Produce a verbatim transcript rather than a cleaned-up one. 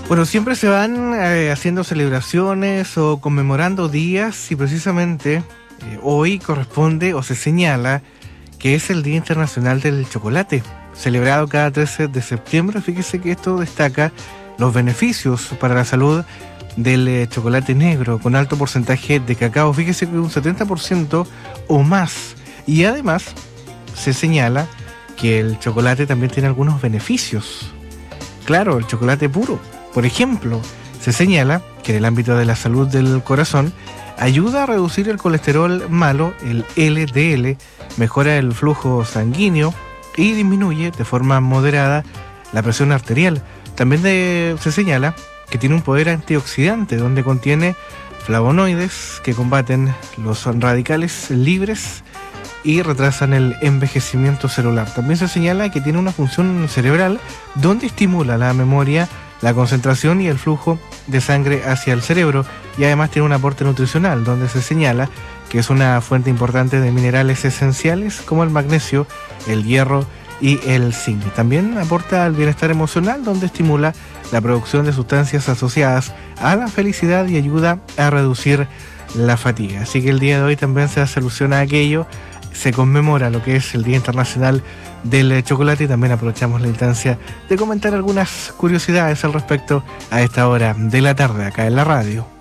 Bueno, siempre se van eh, haciendo celebraciones o conmemorando días y precisamente eh, hoy corresponde o se señala que es el Día Internacional del Chocolate, celebrado cada trece de septiembre. Fíjese que esto destaca los beneficios para la salud del eh, chocolate negro con alto porcentaje de cacao. Fíjese que un setenta por ciento o más. Y además se señala que el chocolate también tiene algunos beneficios. Claro, el chocolate puro, por ejemplo, se señala que en el ámbito de la salud del corazón ayuda a reducir el colesterol malo, el L D L, mejora el flujo sanguíneo y disminuye de forma moderada la presión arterial. También de, se señala que tiene un poder antioxidante donde contiene flavonoides que combaten los radicales libres y retrasan el envejecimiento celular. También se señala que tiene una función cerebral donde estimula la memoria, la concentración y el flujo de sangre hacia el cerebro, y además tiene un aporte nutricional donde se señala que es una fuente importante de minerales esenciales como el magnesio, el hierro y el zinc. También aporta al bienestar emocional donde estimula la producción de sustancias asociadas a la felicidad y ayuda a reducir la fatiga. Así que el día de hoy también se hace alusión a aquello, se conmemora lo que es el Día Internacional del Chocolate, y también aprovechamos la instancia de comentar algunas curiosidades al respecto a esta hora de la tarde acá en la radio.